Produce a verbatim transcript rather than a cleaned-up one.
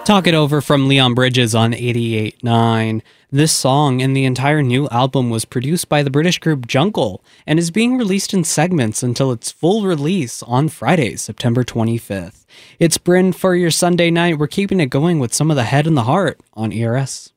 Talk It Over from Leon Bridges on eighty-eight point nine. This song and the entire new album was produced by the British group Jungle and is being released in segments until its full release on Friday, September twenty-fifth. It's Bryn for your Sunday night. We're keeping it going with some of the head and the heart on E R S.